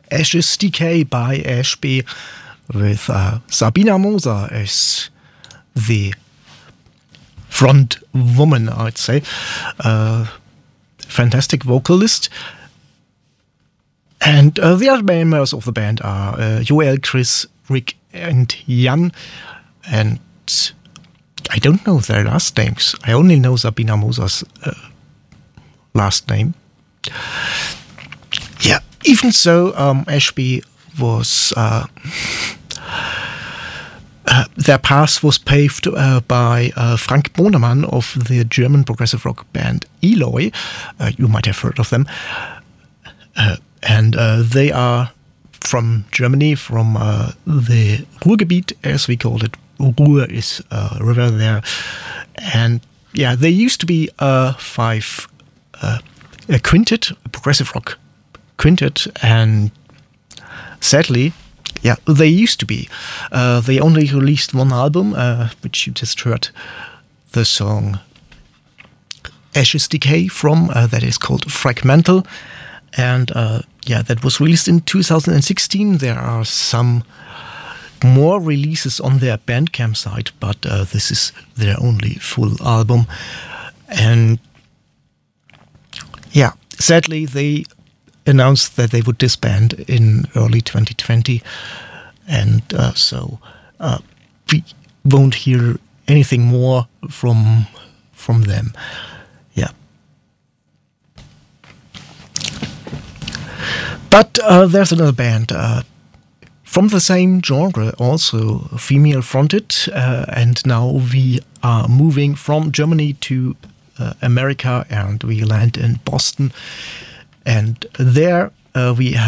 Ashes Decay by Ashby with Sabina Moser as the front woman, I'd say. Fantastic vocalist. And the other members of the band are Joel, Chris, Rick, and Jan. And I don't know their last names. I only know Sabina Moser's last name. Yeah, even so, Ashby was... their path was paved by Frank Bonemann of the German progressive rock band Eloy. You might have heard of them. And they are from Germany, from the Ruhrgebiet, as we call it. Ruhr is a river there. And yeah, they used to be a quintet, a progressive rock quintet. And sadly, yeah, they used to be. They only released one album, which you just heard the song Ashes Decay from, that is called Fragmental. And yeah, that was released in 2016. There are some more releases on their Bandcamp site, but this is their only full album. And yeah, sadly, they announced that they would disband in early 2020. And so we won't hear anything more from them. Yeah. But there's another band from the same genre, also female-fronted, and now we are moving from Germany to America, and we land in Boston. And there we have